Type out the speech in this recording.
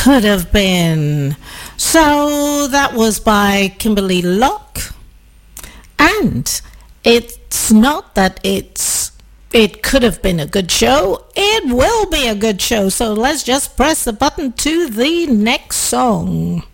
could have been. So that was by Kimberly Locke. And it's not that it could have been a good show. It will be a good show. So let's just press the button to the next song.